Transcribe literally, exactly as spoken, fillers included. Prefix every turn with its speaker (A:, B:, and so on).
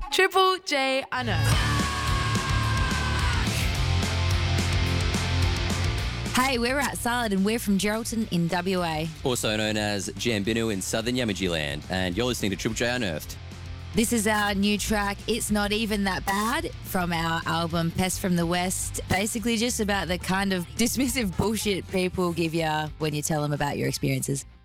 A: Triple J Unearthed.
B: Hey, we're at Salad and we're from Geraldton in W A.
C: Also known as Jambinu in southern Yamaji land. And you're listening to Triple J Unearthed.
B: This is our new track, It's Not Even That Bad, from our album Pest from the West. Basically just about the kind of dismissive bullshit people give you when you tell them about your experiences.